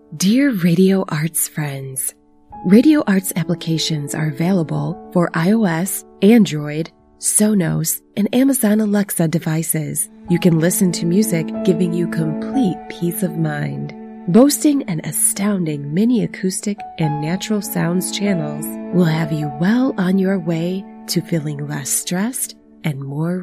Dear Radio Arts friends, Radio Arts applications are available for iOS, Android, Sonos, and Amazon Alexa devices. You can listen to music giving you complete peace of mind. Boasting an astounding mini acoustic and natural sounds channels will have you well on your way to feeling less stressed and more